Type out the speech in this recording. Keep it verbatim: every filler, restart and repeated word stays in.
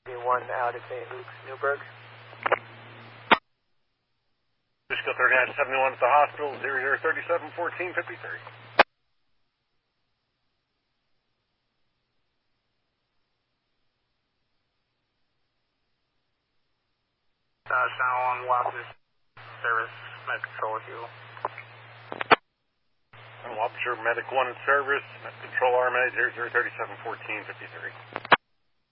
one out at Saint Luke's, Newburgh. Fishkill thirty-nine seventy-one at the hospital, zero zero thirty-seven fourteen fifty-three. Uh, Channel one, Wapshire Service, Med Control Fuel. Wapshire Medic one in service, Med Control R M A, zero zero thirty-seven fourteen fifty-three.